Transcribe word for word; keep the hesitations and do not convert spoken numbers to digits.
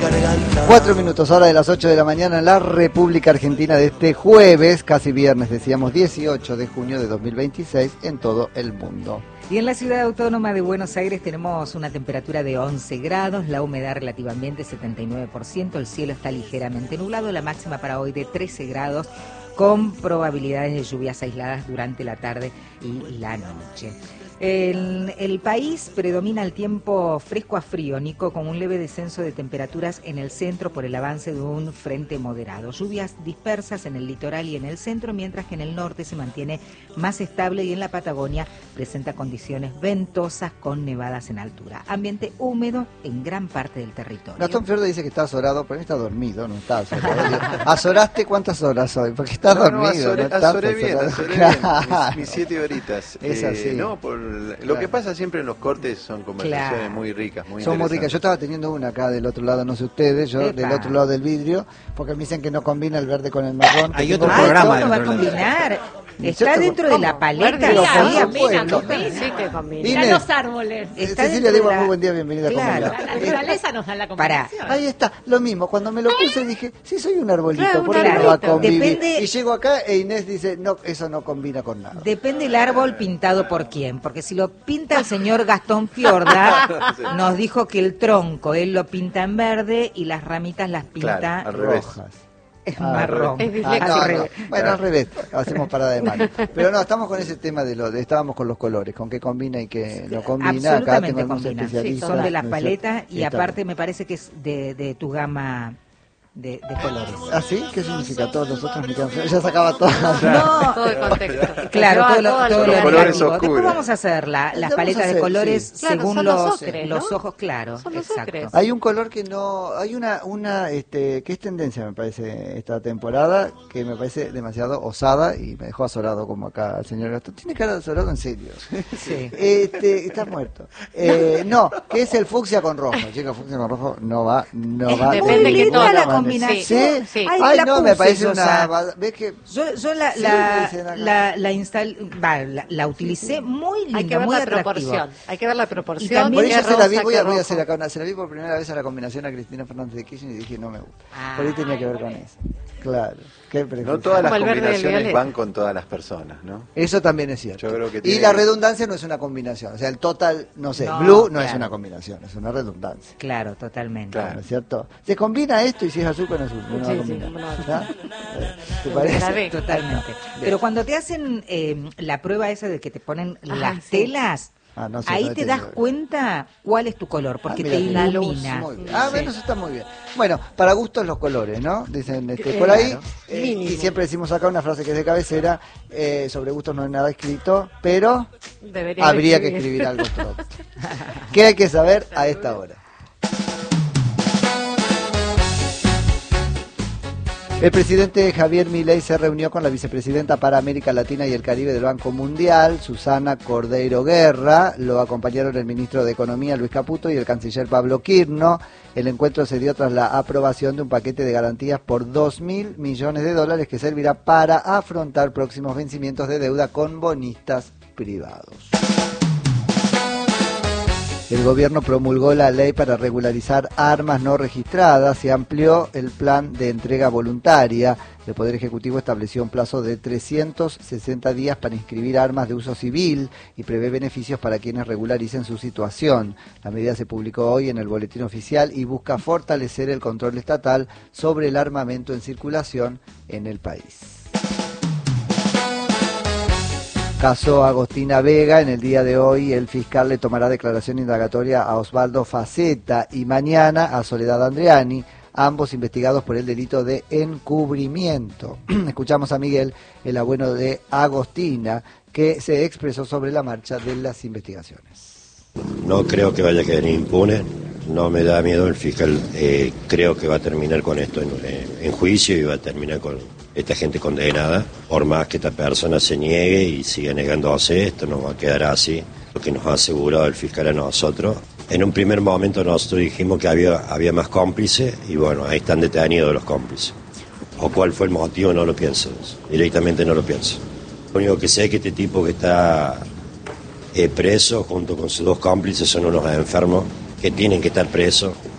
garganta. Cuatro minutos, hora de las ocho de la mañana en la República Argentina de este jueves, casi viernes, decíamos dieciocho de junio de dos mil veintiséis en todo el mundo. Y en la ciudad autónoma de Buenos Aires tenemos una temperatura de once grados, la humedad relativamente setenta y nueve por ciento, el cielo está ligeramente nublado, la máxima para hoy de trece grados, con probabilidades de lluvias aisladas durante la tarde y la noche. En el país predomina el tiempo fresco a frío, Nico, con un leve descenso de temperaturas en el centro por el avance de un frente moderado. Lluvias dispersas en el litoral y en el centro, mientras que en el norte se mantiene más estable y en la Patagonia presenta condiciones ventosas con nevadas en altura. Ambiente húmedo en gran parte del territorio. Gastón Fiordo dice que está azorado, pero está dormido, no está azorado. ¿Azoraste cuántas horas hoy? Porque está no, dormido. No, azoré, no azoré bien, azoré bien, mis, mis siete horitas. Es así. Eh, no, por lo claro. que pasa siempre en los cortes son conversaciones Claro. muy ricas, muy Son muy ricas. Yo estaba teniendo una acá del otro lado, no sé ustedes, yo Epa. del otro lado del vidrio, porque me dicen que no combina el verde con el marrón. Hay que otro tengo Ay, programa ¿cómo no va a dentro de la- combinar? Yo Está te- dentro de la paleta. Pero sí, por amiga, supuesto. combina. Sí que combina. Inés. Ya los árboles. Eh, Está Cecilia dentro de Diego, la- muy buen día, bienvenida. ¿cómo Claro. le va? La Eh, naturaleza nos da la Pará. combinación. Ahí está, lo mismo, cuando me lo puse dije, sí soy un arbolito, Claro, ¿por un qué no va a arbolito. convivir? Depende- Y llego acá e Inés dice, no, eso no combina con nada. Depende el árbol pintado por quién, porque si lo pinta el señor Gastón Fiorda, Sí. nos dijo que el tronco él lo pinta en verde y las ramitas las pinta Claro, al revés. Rojas. en Ah, marrón. Es Ah, disléxico. no, Al no. revés. Bueno, al revés, hacemos parada de mano. Pero no, estamos con ese tema de lo de, estábamos con los colores, con qué combina y qué no combina. Acá tengo Absolutamente algunos combina. especialistas. Son de las ¿no es cierto? paletas y Está aparte bien. me parece que es de, de tu gama de, de colores. ¿Ah, sí? ¿Qué significa? Todos los otros me quedan feos. Ya sacaba todo. No, Todo el contexto. claro, todo lo, Todo todo el- lo Los colores negativo. oscuros. Después vamos a hacer la- las Vamos a paletas hacer, de colores sí. Claro, según son los los, ocres, los ¿no? ojos, claro, Son los exacto. ocres. Hay un color que no, hay una, una, este, que es tendencia me parece esta temporada, que me parece demasiado osada y me dejó azorado como acá el señor Gastón. Tiene cara de azorado en serio. Sí. Este, está muerto. Eh, no, que es el fucsia con rojo. Chica, fucsia con rojo no va, no va. Depende de que ninguna todo- la manera. combinación. ¿Sí? Sí. Ay, Ay, la no, me puse, parece Sosa. una, ¿ves que? Yo, yo la, Sí, la, me dicen acá. la, la, instal, va, la, la utilicé muy linda, Hay que ver muy la atractiva. proporción. Hay que ver la proporción. Y también- Por qué eso se la vi, rosa, voy a, qué voy a rojo. hacer acá una, se la vi por primera vez a la combinación a Cristina Fernández de Kirchner y dije no me gusta. Ah. Por ahí tenía que ver con eso. Claro. Qué prejuicio. No todas las Como el verde del combinaciones violeta. van con todas las personas, ¿no? Eso también es cierto. Yo creo que y tiene la que- redundancia no es una combinación. O sea, el total, no sé, No, blue no es claro. una combinación, es una redundancia. Claro, totalmente. Claro. ¿No es cierto? Se combina esto y si es azul con azul. No Sí, va a sí, combinar. no va a- ¿Ya? ¿Te La parece? ve. Totalmente. Pero cuando te hacen eh, la prueba esa de que te ponen Ay, las sí. telas, Ah, no sé, ahí no he te das tenido. cuenta cuál es tu color, porque Ah, te mira, ilumina. muy bien. Ah, Sí. bueno, eso está muy bien. Bueno, para gustos los colores, ¿no? Dicen este, Eh, por ahí. claro. eh, Mínimo. y siempre decimos acá una frase que es de cabecera, eh, sobre gustos no hay nada escrito, pero Debería habría que escribir. escribir algo propio. ¿Qué hay que saber a esta hora? El presidente Javier Milei se reunió con la vicepresidenta para América Latina y el Caribe del Banco Mundial, Susana Cordeiro Guerra. Lo acompañaron el ministro de Economía, Luis Caputo, y el canciller Pablo Quirno. El encuentro se dio tras la aprobación de un paquete de garantías por dos mil millones de dólares que servirá para afrontar próximos vencimientos de deuda con bonistas privados. El gobierno promulgó la ley para regularizar armas no registradas y amplió el plan de entrega voluntaria. El Poder Ejecutivo estableció un plazo de trescientos sesenta días para inscribir armas de uso civil y prevé beneficios para quienes regularicen su situación. La medida se publicó hoy en el Boletín Oficial y busca fortalecer el control estatal sobre el armamento en circulación en el país. Caso Agostina Vega, en el día de hoy el fiscal le tomará declaración indagatoria a Osvaldo Faceta y mañana a Soledad Andreani, ambos investigados por el delito de encubrimiento. Escuchamos a Miguel, el abuelo de Agostina, que se expresó sobre la marcha de las investigaciones. No creo que vaya a quedar impune, no me da miedo el fiscal, eh, creo que va a terminar con esto en, en juicio y va a terminar con esta gente condenada, por más que esta persona se niegue y siga negándose, esto no va a quedar así, lo que nos ha asegurado el fiscal a nosotros. En un primer momento nosotros dijimos que había, había más cómplices y bueno, ahí están detenidos los cómplices. O cuál fue el motivo no lo pienso, directamente no lo pienso. Lo único que sé es que este tipo que está eh, preso junto con sus dos cómplices son unos enfermos que tienen que estar presos.